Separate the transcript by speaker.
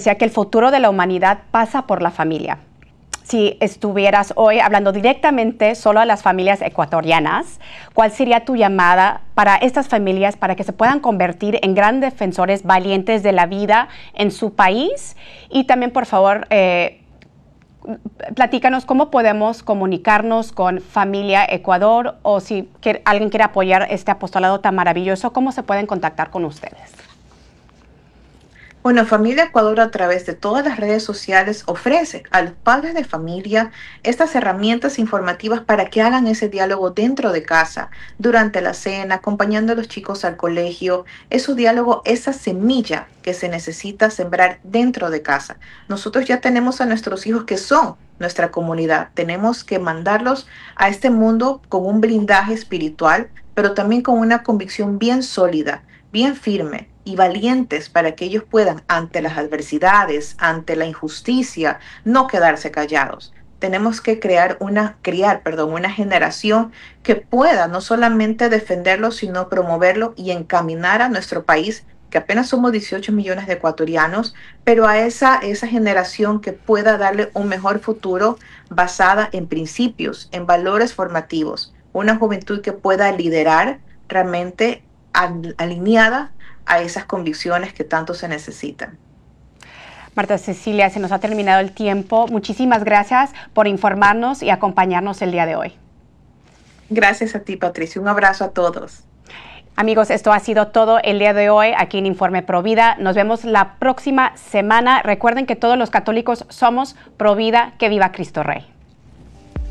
Speaker 1: decía que el futuro de la humanidad pasa por la familia. Si estuvieras hoy hablando directamente solo a las familias ecuatorianas, ¿cuál sería tu llamada para estas familias para que se puedan convertir en grandes defensores valientes de la vida en su país? Y también, por favor, platícanos cómo podemos comunicarnos con Familia Ecuador, o si alguien quiere apoyar este apostolado tan maravilloso, ¿cómo se pueden contactar con ustedes?
Speaker 2: Bueno, Familia Ecuador a través de todas las redes sociales ofrece a los padres de familia estas herramientas informativas para que hagan ese diálogo dentro de casa, durante la cena, acompañando a los chicos al colegio. Es su diálogo, esa semilla que se necesita sembrar dentro de casa. Nosotros ya tenemos a nuestros hijos que son nuestra comunidad. Tenemos que mandarlos a este mundo con un blindaje espiritual, pero también con una convicción bien sólida, bien firme y valientes para que ellos puedan, ante las adversidades, ante la injusticia, no quedarse callados. Tenemos que criar una generación que pueda no solamente defenderlo, sino promoverlo y encaminar a nuestro país, que apenas somos 18 millones de ecuatorianos, pero a esa generación que pueda darle un mejor futuro basada en principios, en valores formativos, una juventud que pueda liderar realmente alineada a esas convicciones que tanto se necesitan.
Speaker 1: Marta Cecilia, se nos ha terminado el tiempo. Muchísimas gracias por informarnos y acompañarnos el día de hoy.
Speaker 2: Gracias a ti, Patricia. Un abrazo a todos.
Speaker 1: Amigos, esto ha sido todo el día de hoy aquí en Informe Provida. Nos vemos la próxima semana. Recuerden que todos los católicos somos Provida. Que viva Cristo Rey.